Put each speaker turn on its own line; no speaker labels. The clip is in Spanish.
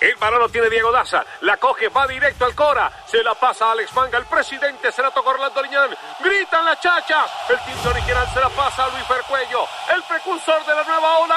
El balón lo tiene Diego Daza. La coge, va directo al Cora. Se la pasa a Alex Manga. El presidente se la toca Orlando Liñán. Gritan las chachas. El timbre original se la pasa a Luis Fercuello. El precursor de la nueva ola.